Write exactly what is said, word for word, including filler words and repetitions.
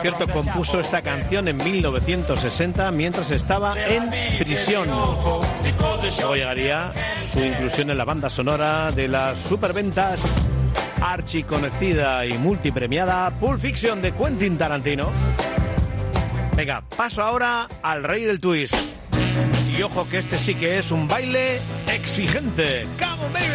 cierto, compuso esta canción en mil novecientos sesenta mientras estaba en prisión. Luego llegaría su inclusión en la banda sonora de las superventas archiconocida y multipremiada Pulp Fiction de Quentin Tarantino. Venga, paso ahora al rey del twist. Y ojo que este sí que es un baile exigente. ¡Come on, baby!